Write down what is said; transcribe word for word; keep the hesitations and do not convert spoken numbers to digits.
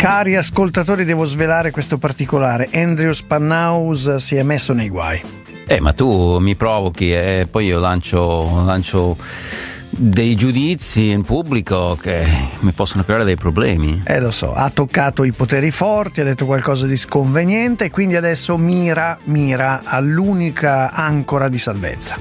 Cari ascoltatori, devo svelare questo particolare. Andrew Spanhaus si è messo nei guai. Eh, ma tu mi provochi e poi io lancio, lancio dei giudizi in pubblico che mi possono creare dei problemi. Eh, lo so, ha toccato i poteri forti, ha detto qualcosa di sconveniente e quindi adesso mira, mira all'unica ancora di salvezza.